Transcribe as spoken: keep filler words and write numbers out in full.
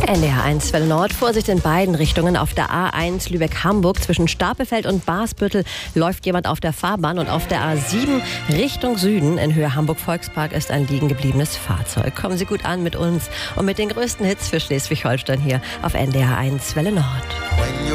N D R eins Welle Nord. Vorsicht in beiden Richtungen. Auf der A eins Lübeck-Hamburg zwischen Stapelfeld und Basbüttel läuft jemand auf der Fahrbahn. Und auf der A sieben Richtung Süden in Höhe Hamburg-Volkspark ist ein liegen gebliebenes Fahrzeug. Kommen Sie gut an mit uns und mit den größten Hits für Schleswig-Holstein hier auf N D R eins Welle Nord.